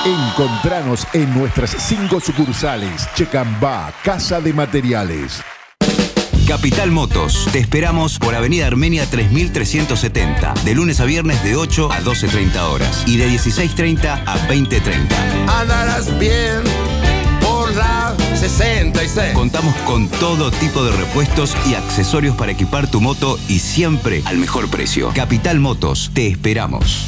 Encontranos en nuestras 5 sucursales. Checambá, Casa de Materiales. Capital Motos. Te esperamos por Avenida Armenia 3370. De lunes a viernes de 8 a 12:30 horas. Y de 16:30 a 20:30. Andarás bien por la 66. Contamos con todo tipo de repuestos y accesorios para equipar tu moto y siempre al mejor precio. Capital Motos. Te esperamos.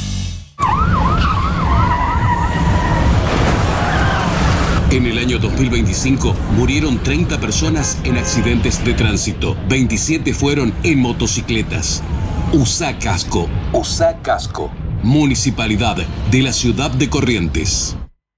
En el año 2025 murieron 30 personas en accidentes de tránsito. 27 fueron en motocicletas. Usá casco. Usá casco. Municipalidad de la Ciudad de Corrientes.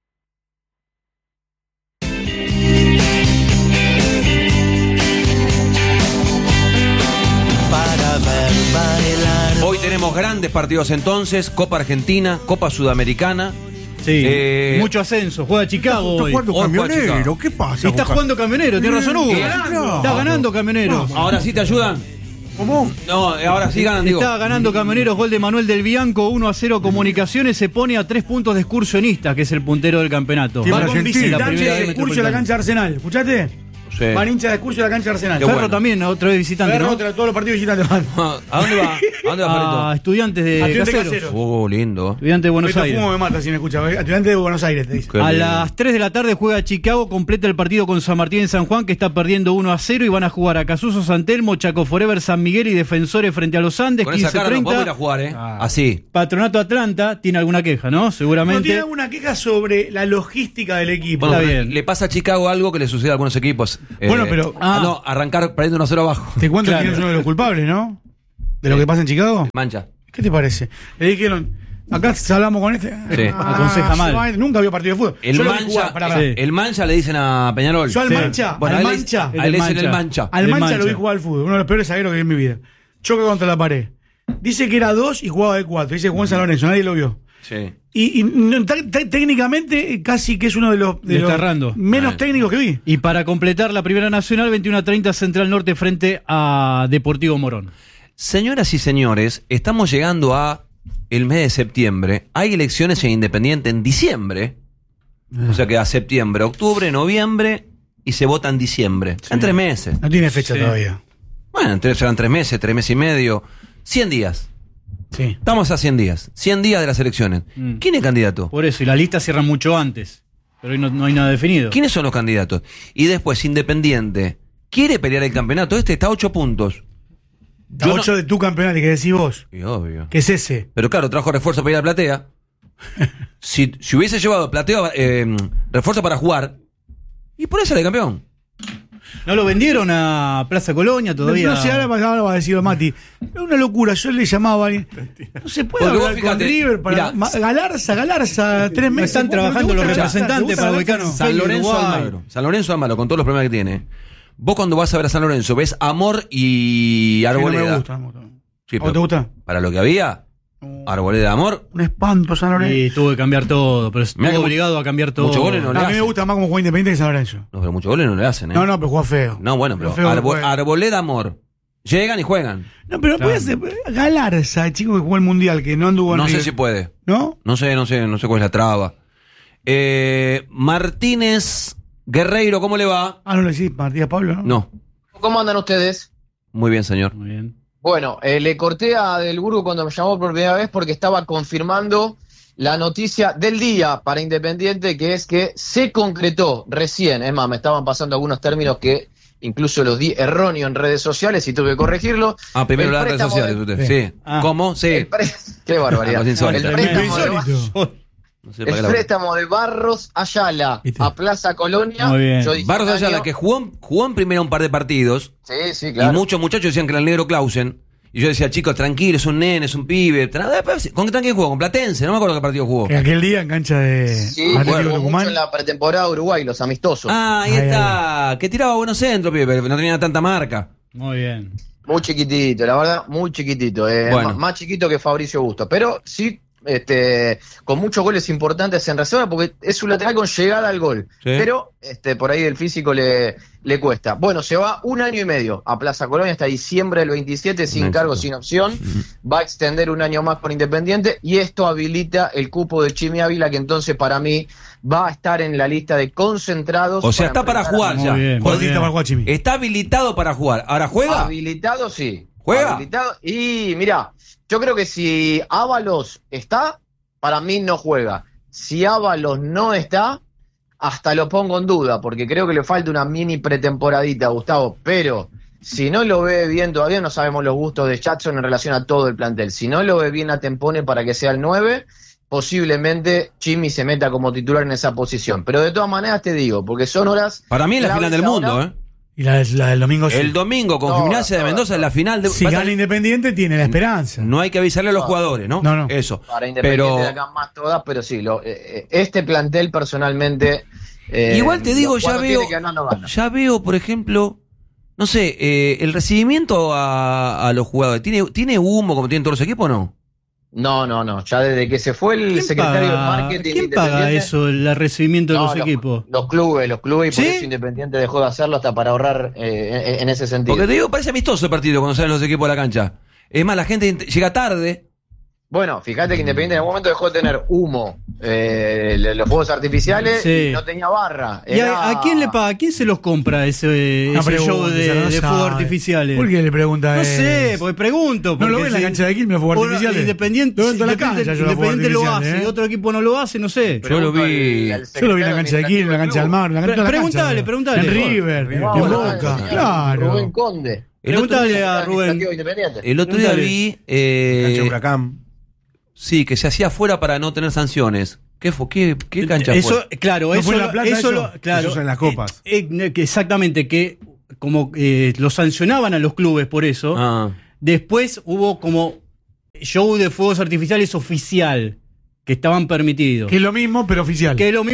Hoy tenemos grandes partidos entonces. Copa Argentina, Copa Sudamericana. Sí, mucho ascenso. Juega Chicago hoy. Está jugando Camionero, ¿qué pasa? Está jugando Camionero, tiene razón Hugo. Está ganando Camionero. ¿Ahora sí te ayudan? ¿Cómo? No, ahora sí ganan, digo. Está ganando Camioneros, gol de Manuel del Bianco, 1-0 Comunicaciones, se pone a 3 puntos de Excursionistas, que es el puntero del campeonato. Tiene Va con Argentina. Bici, la primera vez Excursión a la cancha de Arsenal, ¿escuchaste? Sí. Van hincha de Excursión a la cancha de Arsenal. Ferro bueno. también, otra vez visitante, Ferro, ¿no? todos los partidos visitantes van. ¿A dónde va? ¿A dónde va, A Ferito? Estudiantes de Estudiantes Caseros. Caseros. Lindo. Estudiantes de Buenos Beto Aires. Fumo me mata si me escucha. Estudiante de Buenos Aires, te dice. A las 3 de la tarde juega Chicago, completa el partido con San Martín en San Juan, que está perdiendo 1-0, y van a jugar a Casuso, San Telmo, Chaco Forever, San Miguel y Defensores frente a los Andes, Con esa cara no podemos ir a 15-30. jugar, Así. Patronato Atlanta, tiene alguna queja, ¿no? ¿No Seguramente. tiene alguna queja sobre la logística del equipo? Bueno, Está bien. le pasa a Chicago algo que le sucede a algunos equipos. Bueno, pero- No, arrancar perdiendo 1-0 abajo. Te cuento Claro. que es uno de los culpables, ¿no? De lo que pasa en Chicago. Mancha. ¿Qué te parece? Le dijeron, acá hablamos con este. Sí. Aconseja mal. Nunca vio partido de fútbol. El Yo lo vi Mancha, jugar, pará. Sí. el Mancha le dicen a Peñarol. Yo al Sí. Mancha, Bueno, al a él Mancha, a él le dicen el Mancha. al El Mancha Mancha. lo vi jugar al fútbol, uno de los peores zagueros que vi en mi vida. Choca contra la pared. Dice que era 2 y jugaba de 4. Dice Juan San Lorenzo, nadie lo vio. Sí. Y técnicamente casi que es uno de los Descarrando. menos técnicos que vi. Y para completar la Primera Nacional, 21-30 Central Norte frente a Deportivo Morón. Señoras y señores, estamos llegando a el mes de septiembre. Hay elecciones en Independiente en diciembre. O sea que a septiembre, octubre, noviembre y se vota en diciembre. En 3 meses. No tiene fecha todavía. Bueno, entonces serán 3 meses, 3 meses y medio. 100 días. Sí. Estamos a 100 días. 100 días de las elecciones. ¿Quién es candidato? Por eso, y la lista cierra mucho antes. Pero hoy no hay nada definido. ¿Quiénes son los candidatos? Y después, Independiente, ¿quiere pelear el campeonato? Este está a 8 puntos. A 8 de tu campeonato que decís vos. Y obvio. Que es ese. Pero claro, trajo refuerzo para ir a Platea. si hubiese llevado Platea refuerzo para jugar, y por eso sale campeón. ¿No lo vendieron a Plaza Colonia todavía? No sé, ahora va a decirlo Mati. Es una locura. Yo le llamaba a alguien. No se puede Porque vos hablar con fíjate, River para. mirá, Galarza, 3 meses. Están trabajando los representantes para Volcano. San Lorenzo Almagro. San Lorenzo Almagro, con todos los problemas que tiene. Vos cuando vas a ver a San Lorenzo, ves Amor y Arboleda. No me gusta. Sí, ¿A vos te gusta? Para lo que había, Arboleda, Amor. Un espanto San Lorenzo. Y tuvo que cambiar todo, pero Mirá estuvo que obligado a cambiar todo. muchos goles no A le mí me hacen. gusta más como juega Independiente que San Lorenzo. No, pero muchos goles no le hacen, ¿eh? No, pero juega feo. No, bueno, pero Feo que juega. Arboleda, Amor. Llegan y juegan. No, pero Claro. puede ser. Galarza, el chico que jugó el Mundial, que no anduvo en No sé River. si puede. ¿No? No sé cuál es la traba. Martínez Guerreiro, ¿cómo le va? Ah, no le decís Matías Pablo, ¿no? No. ¿Cómo andan ustedes? Muy bien, señor. Muy bien. Bueno, le corté a Del Burgo cuando me llamó por primera vez porque estaba confirmando la noticia del día para Independiente, que es que se concretó recién. Es más, me estaban pasando algunos términos que incluso los di erróneo en redes sociales y tuve que corregirlo. Ah, primero El las redes préstamo sociales, de- usted. Sí. Ah. ¿Cómo? Sí. Qué barbaridad. Cosa insólita. El préstamo de Insólito. No sé para qué El la- préstamo de Barros Ayala ¿Viste? a Plaza Colonia. Muy bien. Yo dije, Barros un Ayala, año- que jugó en primera un par de partidos, Sí, claro. y muchos muchachos decían que era el negro Clausen. Y yo decía, chicos, tranquilo, es un nene, es un pibe. ¿Con quién jugó? Con Platense, no me acuerdo qué partido jugó. Que aquel día en cancha de Sí, Atlético jugó Tucumán. mucho en la pretemporada de Uruguay, los amistosos. Ah, ahí Ahí, está. Que tiraba buenos centros, pibe, pero no tenía tanta marca. Muy bien. Muy chiquitito, la verdad, muy chiquitito. Bueno. Más chiquito que Fabricio Busto. Pero sí con muchos goles importantes en reserva, porque es un lateral con llegada al gol. Sí. Pero por ahí el físico le cuesta. Bueno, se va 1 año y medio a Plaza Colonia hasta diciembre del 27, sin cargo, sin opción. Va a extender 1 año más con Independiente, y esto habilita el cupo de Chimi Ávila, que entonces para mí va a estar en la lista de concentrados. O sea, está para jugar ya. Está habilitado para jugar. ¿Ahora juega? Habilitado, sí. ¿Juega? Habilitado. Y mira, yo creo que si Ábalos está, para mí no juega. Si Ábalos no está, hasta lo pongo en duda, porque creo que le falta una mini pretemporadita, Gustavo. Pero si no lo ve bien, todavía no sabemos los gustos de Jackson en relación a todo el plantel. Si no lo ve bien a Tempone para que sea el 9, posiblemente Chimi se meta como titular en esa posición. Pero de todas maneras te digo, porque son horas... Para mí es la final del mundo, ¿eh? Y la del domingo sí. El domingo con Gimnasia de Mendoza es la final. Si gana Independiente tiene la esperanza. No hay que avisarle a los jugadores, ¿no? No. Eso. Para Independiente de acá más todas, pero sí, este plantel personalmente... igual te digo, ya veo, por ejemplo, no sé, el recibimiento a los jugadores. ¿Tiene humo como tienen todos los equipos o no? No. Ya desde que se fue el secretario de marketing. ¿Quién paga eso, el recibimiento de los equipos? Los clubes, y por eso Independiente dejó de hacerlo hasta para ahorrar en ese sentido. Porque te digo, parece amistoso el partido cuando salen los equipos a la cancha. Es más, la gente llega tarde. Bueno, fíjate que Independiente en algún momento dejó de tener humo, los fuegos artificiales, y no tenía barra. ¿Y a quién le paga? ¿A quién se los compra ese show de fuegos artificiales? ¿Por qué le pregunta? No sé, porque pregunto. No lo ve en la cancha de Quilmes los fuegos artificiales. Independiente lo hace, otro equipo no lo hace, no sé. Yo lo vi en la cancha de Quilmes, en la cancha del Mar. Preguntale. En River, en Boca. Claro. Rubén Conde. Preguntale a Rubén. El otro día vi... cancha Huracán. Sí, que se hacía fuera para no tener sanciones. ¿Qué cancha fue? Claro, ¿No eso fue en La Plata, eso en las copas. Exactamente, que como lo sancionaban a los clubes por eso, después hubo como show de fuegos artificiales oficial, que estaban permitidos. Que es lo mismo, pero oficial.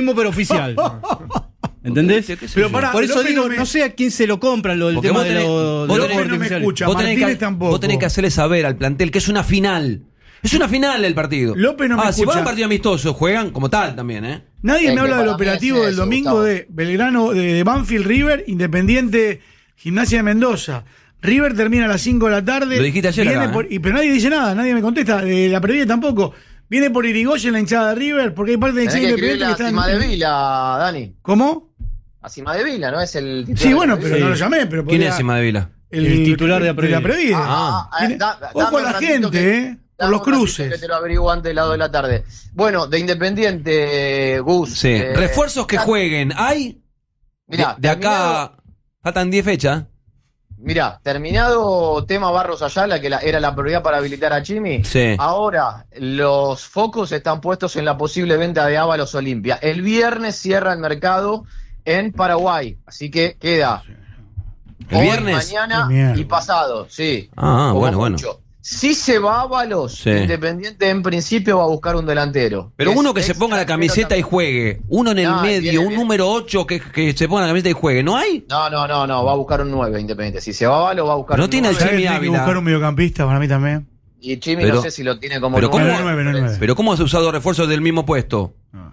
¿Entendés? Pero por eso digo, no sé a quién se lo compran el tema de los fuegos artificiales. Vos tenés que hacerle saber al plantel que es una final. Es una final el partido. López no me escucha. Si va a un partido amistoso, juegan como tal también, ¿eh? Nadie me habla del operativo del domingo, Gustavo, de Belgrano, de Banfield River, Independiente Gimnasia de Mendoza. River termina a las 5 de la tarde. Lo dijiste ayer acá, pero nadie dice nada, nadie me contesta. La previa tampoco. Viene por Irigoyen la hinchada de River, porque hay parte de hinchada Independiente que está en... A Cimadevila, Dani. ¿Cómo? A Cimadevila, ¿no? Es el titular. Sí, bueno, pero no lo llamé. Pero ¿quién es Cimadevila? El titular de la previa. Ojo a la gente, por los cruces. Que te lo averiguo antes del lado de la tarde. Bueno, de Independiente, Gus. Sí. Refuerzos que jueguen. ¿Hay? Mirá, de acá faltan 10 fechas. Mirá, terminado tema Barros Ayala, que era la prioridad para habilitar a Chimi. Sí. Ahora los focos están puestos en la posible venta de Ábalos Olimpia. El viernes cierra el mercado en Paraguay. Así que queda ¿el viernes? Mañana y pasado, sí. Bueno. Si se va Ábalos, Independiente en principio va a buscar un delantero. Pero uno que se ponga la camiseta y juegue. Uno en el medio, un número 8 que se ponga la camiseta y juegue. ¿No hay? No. Va a buscar un 9 Independiente. Si se va Ábalos, va a buscar un 9. No tiene el Chimi Ávila. Hay que buscar un mediocampista para mí también. Y Chimi no sé si lo tiene como 9. Pero ¿cómo has usado refuerzos del mismo puesto?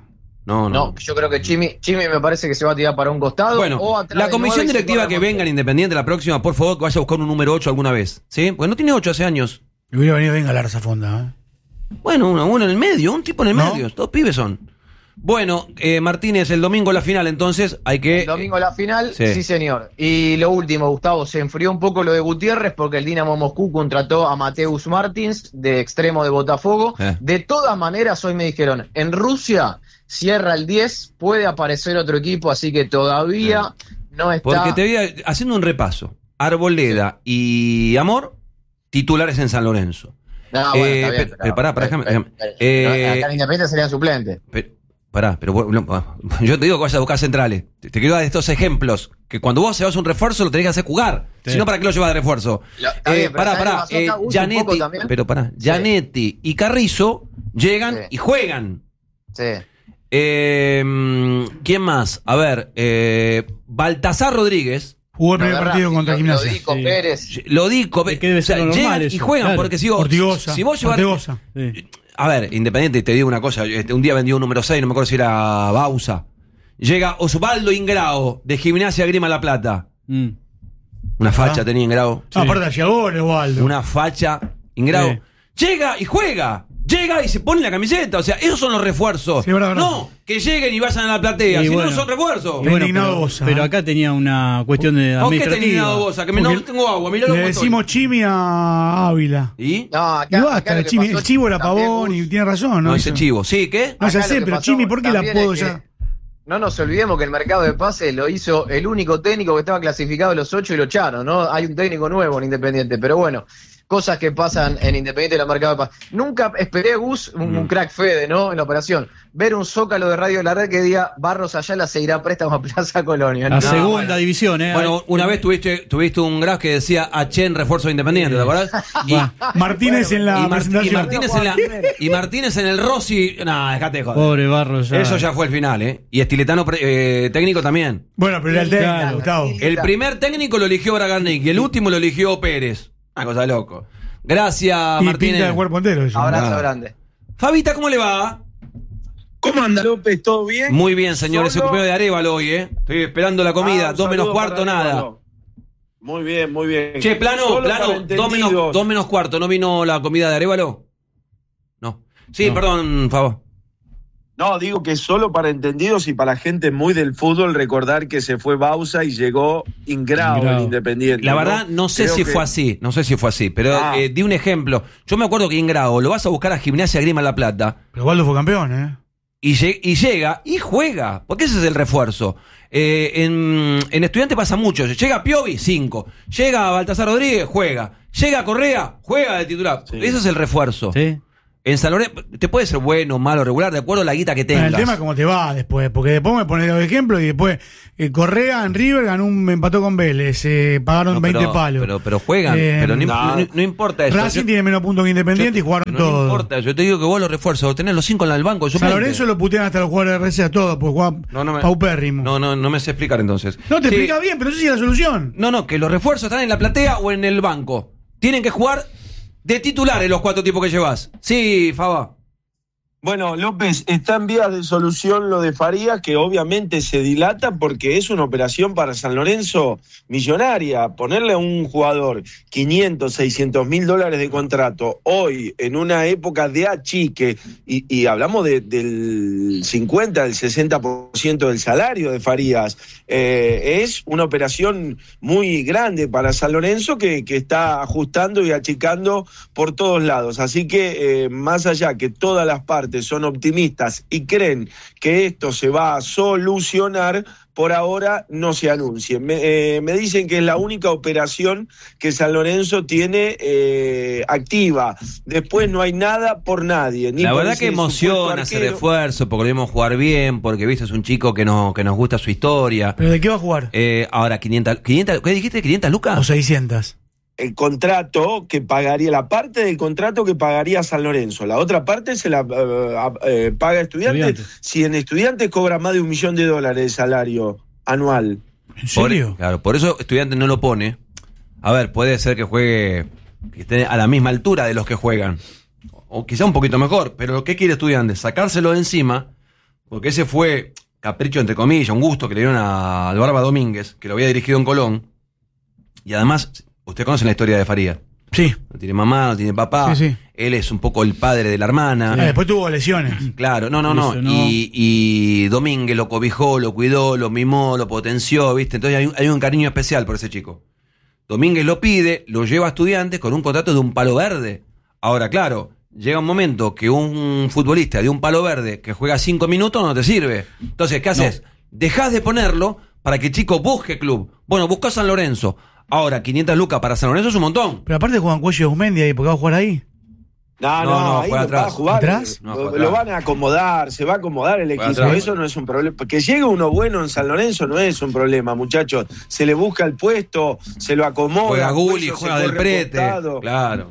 No, yo creo que Chimi me parece que se va a tirar para un costado. Bueno, o atrás la comisión directiva que venga en Independiente la próxima, por favor, que vaya a buscar un número 8 alguna vez. ¿Sí? Porque no tiene 8 hace años. Y hubiera venido bien Galarza Fonda, Bueno, uno en el medio, un tipo en el medio. Todos pibes son. Bueno, Martínez, el domingo la final, entonces hay que... El domingo la final, sí señor. Y lo último, Gustavo, se enfrió un poco lo de Gutiérrez porque el Dinamo Moscú contrató a Mateus Martins, de extremo de Botafogo. De todas maneras, hoy me dijeron, en Rusia cierra el 10, puede aparecer otro equipo, así que todavía no está... Porque te voy haciendo un repaso. Arboleda y Amor, titulares en San Lorenzo. Está bien, pero pará, déjame. Acá en Independiente serían suplentes. Pero yo te digo que vayas a buscar centrales. Te quiero dar estos ejemplos. Que cuando vos se vas a un refuerzo lo tenés que hacer jugar. Si no, ¿para qué lo llevas de refuerzo? Gianetti y Carrizo llegan y juegan. Sí. ¿Quién más? A ver, Baltasar Rodríguez. Jugó el primer partido contra Gimnasia. Pérez. Llegan y juegan. Claro. Porque si vos llevas. A ver, Independiente, te digo una cosa. Un día vendió un número 6, no me acuerdo si era Bausa. Llega Osvaldo Ingrao, de Gimnasia Grima La Plata. Una facha tenía Ingrao. Sí. Aparte hacía goles, Osvaldo. Una facha. Ingrao. Sí. Llega y juega. Llega y se pone la camiseta. O sea, esos son los refuerzos. Sí, verdad. No, que lleguen y vayan a la platea. Si no son refuerzos. Bueno, pero acá tenía una cuestión de administrativa. ¿Por qué tenía indignado Bosa? Que no tengo agua. Mirá le decimos Chimi a Ávila. ¿Y? No, acá, y basta, el Chivo era Pavón y tiene razón. No, ese Chivo. ¿Sí? ¿Qué? No, ya sé, pero Chimi, ¿por qué la puedo ya? No nos olvidemos que el mercado de pases lo hizo el único técnico que estaba clasificado de los 8 y lo echaron, ¿no? Hay un técnico nuevo en Independiente, pero bueno, cosas que pasan en Independiente del mercado de pases. Nunca esperé, Gus, un crack Fede, ¿no? En la operación, ver un zócalo de Radio de la Red que diga Barros Ayala se irá a préstamo a Plaza Colonia. La segunda división, ¿eh? Bueno, una vez tuviste un graph que decía Achen refuerzo Independiente, ¿te acordás? Y Martínez en la presentación. Y Martínez en el Rossi. No, dejate de joder. Pobre Barros. Eso ya fue el final, ¿eh? Y Estiletano técnico también. Bueno, pero era el técnico, Gustavo. El primer técnico lo eligió Bragarnik y el último lo eligió Pérez. Una cosa de loco. Gracias, y Martínez. Pinta de cuerpo entero eso. Abrazo grande. Fabita, ¿cómo le va? ¿Cómo anda, López? ¿Todo bien? Muy bien, señores. Se ocupó de Arévalo hoy, ¿eh? Estoy esperando la comida. 2 menos cuarto, nada. Muy bien, muy bien. Che, plano, 2 menos cuarto. ¿No vino la comida de Arévalo? No. Sí, no. Perdón, Fabo. No, digo que solo para entendidos y para gente muy del fútbol recordar que se fue Bausa y llegó Ingrao en Independiente. La verdad, no sé si fue así, pero di un ejemplo. Yo me acuerdo que Ingrao lo vas a buscar a Gimnasia Grima La Plata. Pero Waldo fue campeón, ¿eh? Y llega y juega, porque ese es el refuerzo. En Estudiante pasa mucho. Llega Piovi, 5. Llega Baltasar Rodríguez, juega. Llega Correa, juega de titular. Sí. Ese es el refuerzo. Sí. En San Lorenzo, te puede ser bueno, malo, regular, de acuerdo a la guita que tengas. El tema es cómo te va después, porque después me pones los ejemplos y después Correa en River empató con Vélez, pagaron 20 palos. Pero juegan, pero no importa eso. Racing tiene menos puntos que Independiente y jugaron todo. No importa, yo te digo que vos los refuerzos, tenés los 5 en el banco. San Lorenzo lo putean hasta los jugadores de RCA, todos, pues juegan paupérrimo. No me sé explicar entonces. No te explica bien, pero eso sí es la solución. No, que los refuerzos están en la platea o en el banco. Tienen que jugar de titulares los 4 tipos que llevas. Sí, Faba. Bueno, López, está en vías de solución lo de Farías, que obviamente se dilata porque es una operación para San Lorenzo millonaria. Ponerle a un jugador 500, 600 mil dólares de contrato hoy, en una época de achique, y hablamos del 50, del 60% del salario de Farías, es una operación muy grande para San Lorenzo que está ajustando y achicando por todos lados. Así que, más allá que todas las partes son optimistas y creen que esto se va a solucionar, por ahora no se anuncia. Me dicen que es la única operación que San Lorenzo tiene activa. Después no hay nada por nadie. Ni la verdad que emociona ese refuerzo, porque lo vimos jugar bien, porque viste es un chico que nos gusta su historia. ¿Pero de qué va a jugar? Ahora, 500, ¿qué dijiste? ¿500 lucas? O 600. El contrato que pagaría, la parte del contrato que pagaría San Lorenzo, la otra parte se la paga Estudiantes. Si en Estudiantes cobra más de $1 millón de salario anual. ¿En serio? Por eso Estudiantes no lo pone. A ver, puede ser que juegue, que esté a la misma altura de los que juegan, o quizá un poquito mejor, pero lo que quiere Estudiantes, sacárselo de encima, porque ese fue capricho entre comillas, un gusto que le dieron al Barba Domínguez, que lo había dirigido en Colón, y además... Usted conoce la historia de Farías. Sí. No tiene mamá, no tiene papá. Sí. Él es un poco el padre de la hermana. Después tuvo lesiones. Claro, no. Y Domínguez lo cobijó, lo cuidó, lo mimó, lo potenció, ¿viste? Entonces hay un cariño especial por ese chico. Domínguez lo pide, lo lleva a Estudiantes con un contrato de un palo verde. Ahora, claro, llega un momento que un futbolista de un palo verde que juega 5 minutos no te sirve. Entonces, ¿qué haces? Dejás de ponerlo para que el chico busque club. Bueno, buscó a San Lorenzo. Ahora, 500 lucas para San Lorenzo es un montón. Pero aparte juegan Cuello y Osmendi ahí, ¿por qué va a jugar ahí? No, ahí juega atrás. Va a jugar. ¿Atrás? Lo van a acomodar, se va a acomodar el equipo. Eso no es un problema. Que llegue uno bueno en San Lorenzo no es un problema, muchachos. Se le busca el puesto, se lo acomoda. Juega Gulli, juega del Prete. Claro.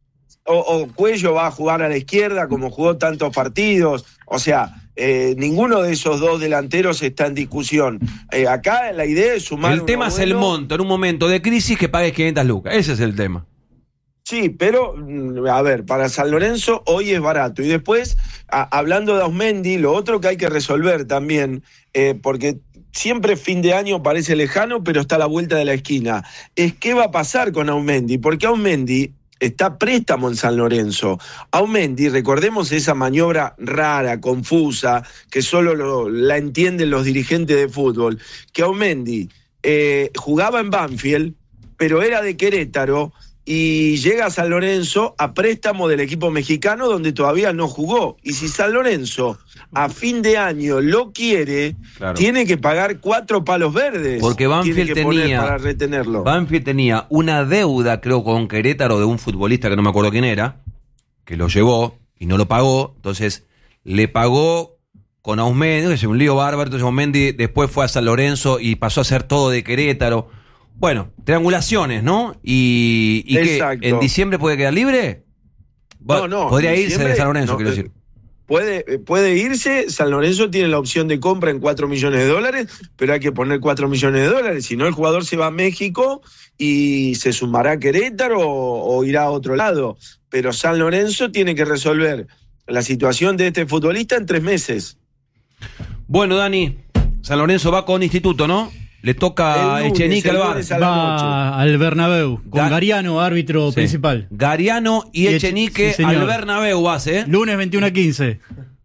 O Cuello va a jugar a la izquierda como jugó tantos partidos. O sea, ninguno de esos dos delanteros está en discusión. Acá la idea es sumar. El tema es el monto en un momento de crisis que pagues 500 lucas. Ese es el tema. Sí, pero, a ver, para San Lorenzo hoy es barato. Y después, hablando de Auzmendi, lo otro que hay que resolver también, porque siempre fin de año parece lejano, pero está a la vuelta de la esquina, es qué va a pasar con Auzmendi, porque Auzmendi está a préstamo en San Lorenzo. Auzmendi, recordemos esa maniobra rara, confusa, que solo la entienden los dirigentes de fútbol, que Auzmendi jugaba en Banfield, pero era de Querétaro, y llega a San Lorenzo a préstamo del equipo mexicano donde todavía no jugó. Y si San Lorenzo a fin de año lo quiere, claro, tiene que pagar 4 palos verdes. Porque Banfield tenía, para retenerlo. Banfield tenía una deuda, creo, con Querétaro de un futbolista que no me acuerdo quién era, que lo llevó y no lo pagó. Entonces le pagó con Auzmendi, que es un lío bárbaro. Entonces Auzmendi después fue a San Lorenzo y pasó a ser todo de Querétaro. Bueno, triangulaciones, ¿no? ¿Y que en diciembre puede quedar libre? No. Podría irse de San Lorenzo, quiero decir. Puede irse. San Lorenzo tiene la opción de compra en $4 millones, pero hay que poner $4 millones. Si no, el jugador se va a México y se sumará a Querétaro o irá a otro lado. Pero San Lorenzo tiene que resolver la situación de este futbolista en 3 meses. Bueno, Dani, San Lorenzo va con Instituto, ¿no? Le toca a Echenique al bar. Va al Bernabéu, con Gariano, árbitro principal. Gariano y Echenique al Bernabéu vas, ¿eh? Lunes 21:15.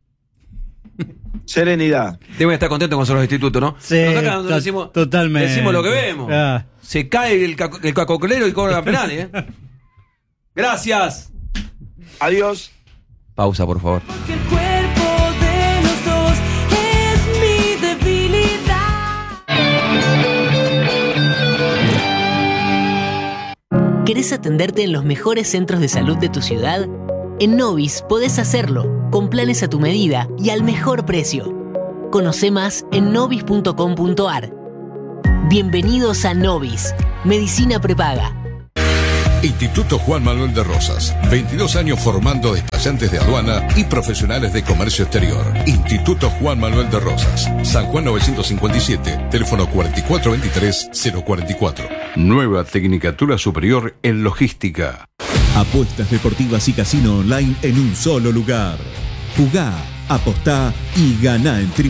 Serenidad. Deben estar contentos con los institutos, ¿no? Sí, decimos, totalmente. Decimos lo que vemos. Se cae el cacocolero y cobra penal, ¿eh? Gracias. Adiós. Pausa, por favor. Porque el cuerpo de los dos es mi debilidad. ¿Querés atenderte en los mejores centros de salud de tu ciudad? En Novis podés hacerlo, con planes a tu medida y al mejor precio. Conoce más en novis.com.ar. Bienvenidos a Novis, Medicina Prepaga. Instituto Juan Manuel de Rosas, 22 años formando despachantes de aduana y profesionales de comercio exterior. Instituto Juan Manuel de Rosas, San Juan 957, teléfono 4423-044. Nueva Tecnicatura Superior en Logística. Apuestas deportivas y casino online en un solo lugar. Jugá, apostá y ganá en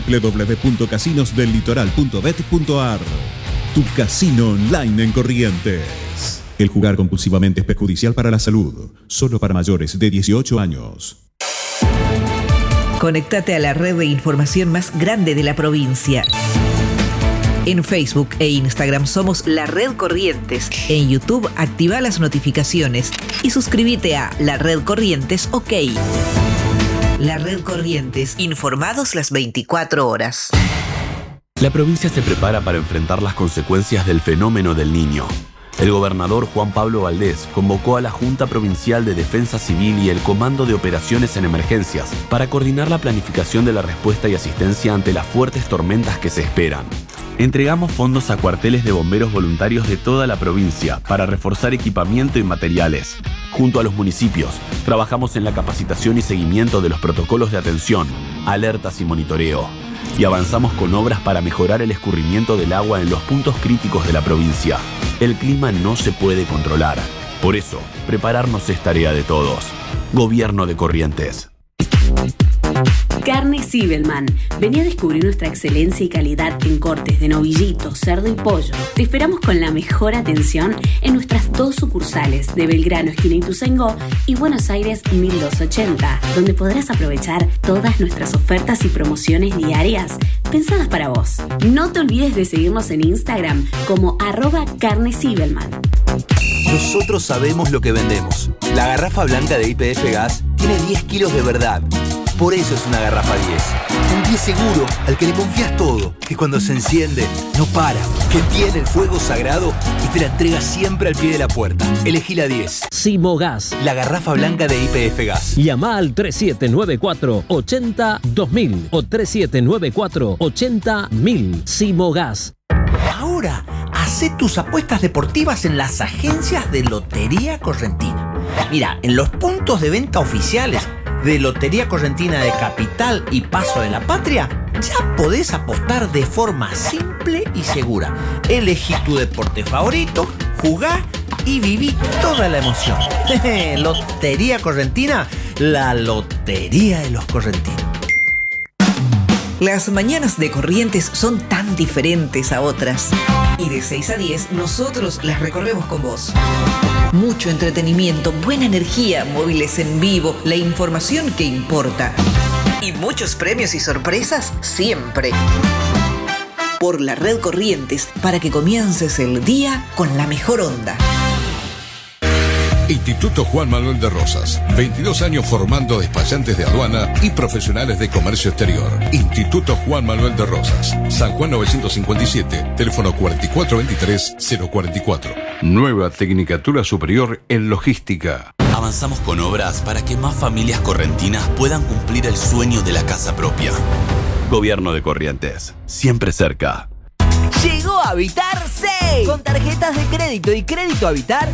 www.casinosdellitoral.bet.ar. Tu casino online en Corrientes. El jugar compulsivamente es perjudicial para la salud. Solo para mayores de 18 años. Conéctate a la red de información más grande de la provincia. En Facebook e Instagram somos La Red Corrientes. En YouTube activa las notificaciones y suscríbete a La Red Corrientes OK. La Red Corrientes, informados las 24 horas. La provincia se prepara para enfrentar las consecuencias del fenómeno del Niño. El gobernador Juan Pablo Valdés convocó a la Junta Provincial de Defensa Civil y el Comando de Operaciones en Emergencias para coordinar la planificación de la respuesta y asistencia ante las fuertes tormentas que se esperan. Entregamos fondos a cuarteles de bomberos voluntarios de toda la provincia para reforzar equipamiento y materiales. Junto a los municipios, trabajamos en la capacitación y seguimiento de los protocolos de atención, alertas y monitoreo. Y avanzamos con obras para mejorar el escurrimiento del agua en los puntos críticos de la provincia. El clima no se puede controlar. Por eso, prepararnos es tarea de todos. Gobierno de Corrientes. Carne Zibelman. Vení a descubrir nuestra excelencia y calidad en cortes de novillito, cerdo y pollo. Te esperamos con la mejor atención en nuestras 2 sucursales de Belgrano, esquina Ituzaingó, y Buenos Aires 1280, donde podrás aprovechar todas nuestras ofertas y promociones diarias pensadas para vos. No te olvides de seguirnos en Instagram como @carnezibelman. Nosotros sabemos lo que vendemos. La garrafa blanca de YPF Gas tiene 10 kilos de verdad. Por eso es una garrafa 10. Un 10 seguro al que le confías todo, que cuando se enciende no para, que tiene el fuego sagrado y te la entrega siempre al pie de la puerta. Elegí la 10. Simogas, la garrafa blanca de YPF Gas. Llama al 3794-80-2000 o 3794-80-1000. Simogas. Ahora, hacé tus apuestas deportivas en las agencias de Lotería Correntina. Mira, en los puntos de venta oficiales de Lotería Correntina de Capital y Paso de la Patria, ya podés apostar de forma simple y segura. Elegí tu deporte favorito, jugá y viví toda la emoción. Lotería Correntina, la lotería de los correntinos. Las mañanas de Corrientes son tan diferentes a otras. Y de 6 a 10 nosotros las recorremos con vos. Mucho entretenimiento, buena energía, móviles en vivo, la información que importa. Y muchos premios y sorpresas siempre. Por la Red Corrientes, para que comiences el día con la mejor onda. Instituto Juan Manuel de Rosas, 22 años formando despachantes de aduana y profesionales de comercio exterior. Instituto Juan Manuel de Rosas, San Juan 957, teléfono 4423-044. Nueva Tecnicatura Superior en Logística. Avanzamos con obras para que más familias correntinas puedan cumplir el sueño de la casa propia. Gobierno de Corrientes, siempre cerca. Llegó Habitar 6. Con tarjetas de crédito y crédito Habitar